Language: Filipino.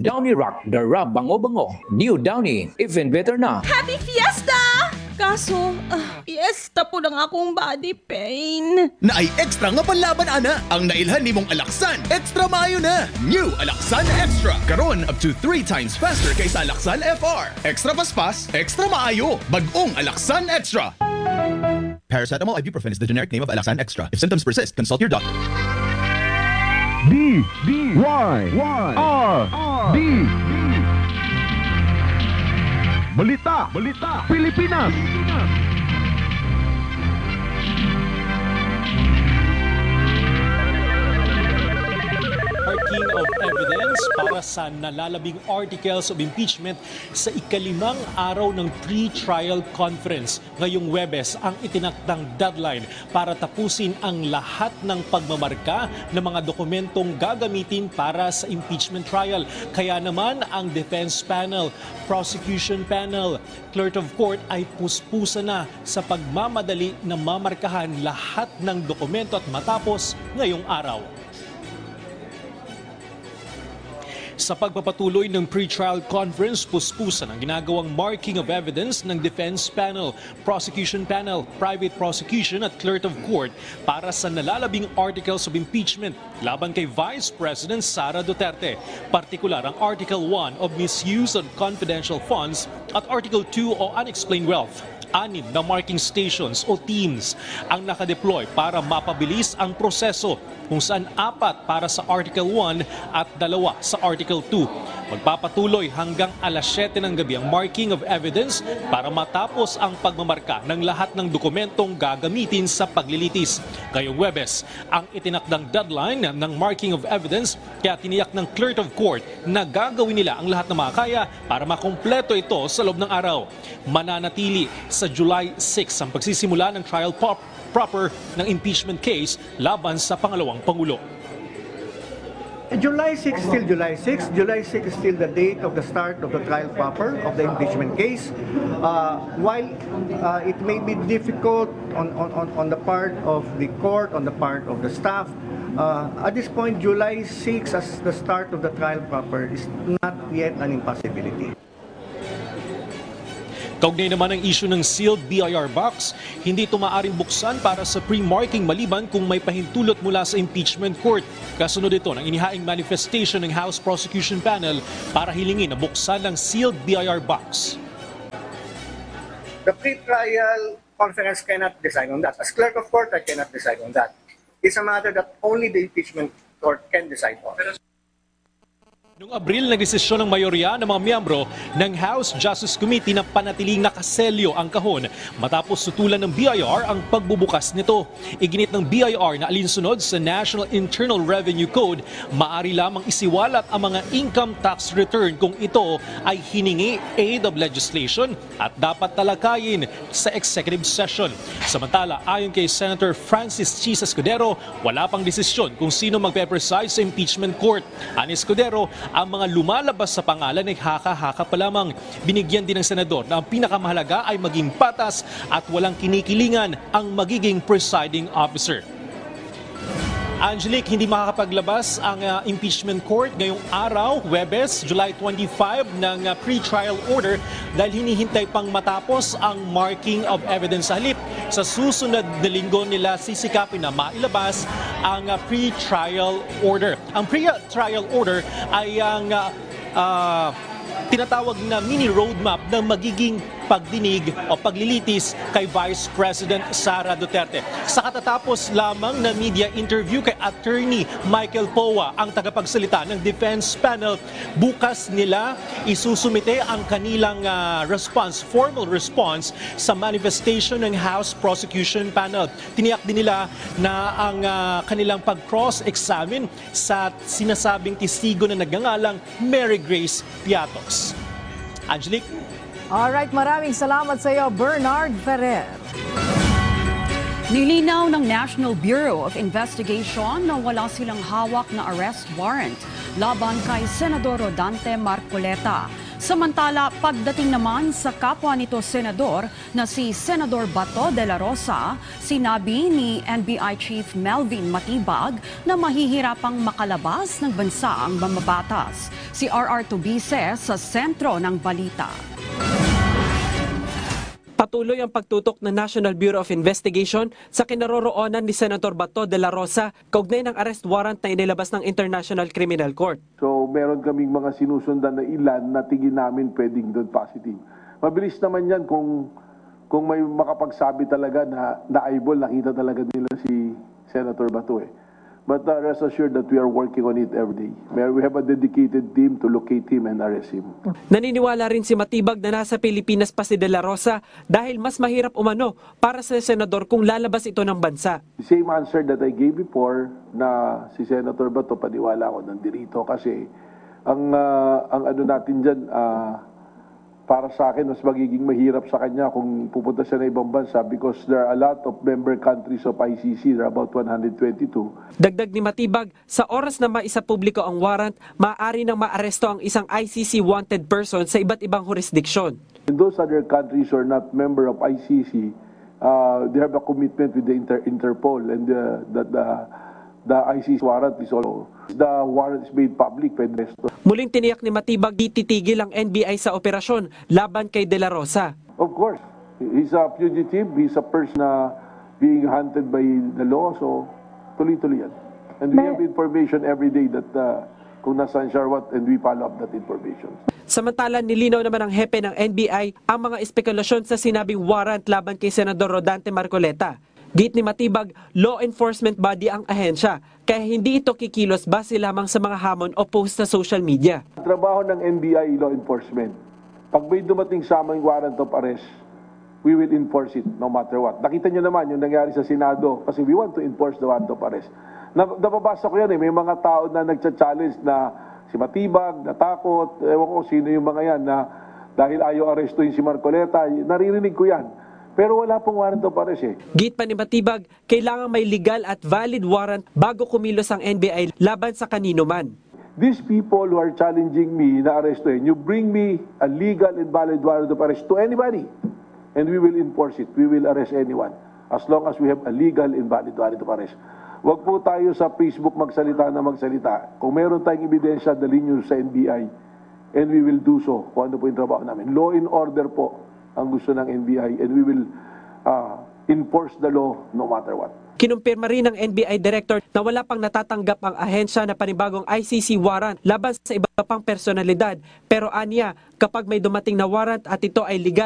Downy Rock, the rub bango-bango. New Downy, even better na. Happy Fiesta! Kaso, fiesta po lang akong body pain. Na ay extra nga panlaban ana ang nailhan nimong Alaxan. Extra maayo na. New Alaxan Extra. Karon up to 3 times faster kaysa Alaxan FR. Extra paspas, extra maayo. Bagong Alaxan Extra. Paracetamol ibuprofen is the generic name of Alaxan Extra. If symptoms persist, consult your doctor. D-Y-R-D Balita Pilipinas. Marking of evidence para sa nalalabing articles of impeachment sa ikalimang araw ng pre-trial conference. Ngayong Huwebes ang itinakdang deadline para tapusin ang lahat ng pagmamarka ng mga dokumentong gagamitin para sa impeachment trial. Kaya naman ang defense panel, prosecution panel, clerk of court ay puspusa na sa pagmamadali na mamarkahan lahat ng dokumento at matapos ngayong araw. Sa pagpapatuloy ng pre-trial conference, puspusan ang ginagawang marking of evidence ng defense panel, prosecution panel, private prosecution at clerk of court para sa nalalabing articles of impeachment laban kay Vice President Sara Duterte. Partikular ang Article 1 of misuse of confidential funds at Article 2 o unexplained wealth. 6 na marking stations o teams ang nakadeploy para mapabilis ang proseso, kung saan 4 para sa Article 1 at 2 sa Article 2. Magpapatuloy hanggang alas 7 ng gabi ang marking of evidence para matapos ang pagmamarka ng lahat ng dokumentong gagamitin sa paglilitis. Ngayong Huwebes, ang itinakdang deadline ng marking of evidence, kaya tiniyak ng clerk of court na gagawin nila ang lahat na makakaya para makumpleto ito sa loob ng araw. Mananatili sa July 6 ang pagsisimula ng trial proper ng impeachment case laban sa pangalawang Pangulo. July 6 still July 6. July 6 is still the date of the start of the trial proper of the impeachment case. While it may be difficult on the part of the court, on the part of the staff, at this point, July 6 as the start of the trial proper is not yet an impossibility. Kaugnay naman ang issue ng sealed BIR box, hindi ito maaaring buksan para sa pre-marking maliban kung may pahintulot mula sa impeachment court. Kasunod ito ng inihaing manifestation ng House Prosecution Panel para hilingin na buksan ng sealed BIR box. The pre-trial conference cannot decide on that. As clerk of court, I cannot decide on that. It's a matter that only the impeachment court can decide on. Noong Abril, nagdesisyon ng mayorya ng mga miyembro ng House Justice Committee na panatiling nakaselyo ang kahon matapos sutulan ng BIR ang pagbubukas nito. Iginit ng BIR na alinsunod sa National Internal Revenue Code, maaari lamang isiwalat ang mga income tax return kung ito ay hiningi aid of legislation at dapat talakayin sa executive session. Samantala, ayon kay Senator Francis Chis Escudero, wala pang desisyon kung sino magpe-preside sa impeachment court. Ani Escudero, ang mga lumalabas sa pangalan ay haka-haka pa lamang. Binigyan din ng senador na ang pinakamahalaga ay maging patas at walang kinikilingan ang magiging presiding officer. Angelique, hindi makakapaglabas ang impeachment court ngayong araw, Huwebes, July 25 ng pre-trial order dahil hinihintay pang matapos ang marking of evidence. Sa halip, sa susunod na linggo nila sisikapin na mailabas ang pre-trial order. Ang pre-trial order ay ang tinatawag na mini roadmap ng magiging pagdinig o paglilitis kay Vice President Sara Duterte. Sa katatapos lamang na media interview kay Attorney Michael Poa, ang tagapagsalita ng defense panel, bukas nila isusumite ang kanilang formal response sa manifestation ng House Prosecution Panel. Tiniyak din nila na ang kanilang pag-cross-examine sa sinasabing testigo na nagngangalang Mary Grace Piatos. Angelique? Alright, maraming salamat sa iyo, Bernard Ferrer. Nilinaw ng National Bureau of Investigation na wala silang hawak na arrest warrant laban kay Senador Rodante Marcoleta. Samantala, pagdating naman sa kapwa nito senador na si Senador Bato de la Rosa, sinabi ni NBI Chief Melvin Matibag na mahihirapang makalabas ng bansa ang mamabatas. Si RR Tubise sa sentro ng balita. Patuloy ang pagtutok ng National Bureau of Investigation sa kinaroroonan ni Senator Bato de la Rosa kaugnay ng arrest warrant na inilabas ng International Criminal Court. So meron kaming mga sinusundan na ilan na tingin namin pwedeng doon positive. Mabilis naman yan kung may makapagsabi talaga na eyeball, nakita talaga nila si Senator Bato eh. But rest assured that we are working on it every day. We have a dedicated team to locate him and arrest him. Naniniwala rin si Matibag na nasa Pilipinas pa si De La Rosa dahil mas mahirap umano para sa senador kung lalabas ito ng bansa. The same answer that I gave before na si Senator Bato, paniwala ko nandirito kasi ang ano natin dyan, para sa akin, mas magiging mahirap sa kanya kung pupunta siya na ibang bansa because there are a lot of member countries of ICC, there are about 122. Dagdag ni Matibag, sa oras na maisapubliko ang warrant, maaari nang maaresto ang isang ICC wanted person sa iba't ibang jurisdiksyon. In those other countries who are not member of ICC, they have a commitment with the Interpol and the ICC warrant is also, the warrant is made public. Muling tiniyak ni Matibag titigil ang NBI sa operasyon laban kay De La Rosa. Of course, he's a fugitive, he's a person being hunted by the law, so tuloy-tuloy yan. And we have information every day that kung nasaan siya what, and we follow up that information. Samantala, nilinaw naman ng hepe ng NBI ang mga espekulasyon sa sinabing warrant laban kay Senador Rodante Marcoleta. Git ni Matibag, law enforcement body ang ahensya, kaya hindi ito kikilos base lamang sa mga hamon o post sa social media. Trabaho ng NBI law enforcement. Pag may dumating sa aming warrant of arrest, we will enforce it no matter what. Nakita nyo naman yung nangyari sa Senado kasi we want to enforce the warrant of arrest. Napabasa ko yan may mga tao na nagcha-challenge na si Matibag, natakot, ewan ko sino yung mga yan na dahil ayaw arestuhin si Marcoleta, naririnig ko yan. Pero wala pong warrant of arrest eh. Git pa ni Matibag, kailangan may legal at valid warrant bago kumilos ang NBI laban sa kanino man. These people who are challenging me na arestuhin, you bring me a legal and valid warrant of arrest to anybody and we will enforce it. We will arrest anyone as long as we have a legal and valid warrant of arrest. Huwag po tayo sa Facebook magsalita na magsalita. Kung meron tayong ebidensya, dalhin nyo sa NBI and we will do so kung ano po yung trabaho namin. Law and order po ang gusto ng NBI and we will enforce the law no matter what. Kinumpirma rin ng NBI Director na wala pang natatanggap ang ahensya na panibagong ICC warrant laban sa iba pang personalidad. Pero aniya, kapag may dumating na warrant at ito ay legal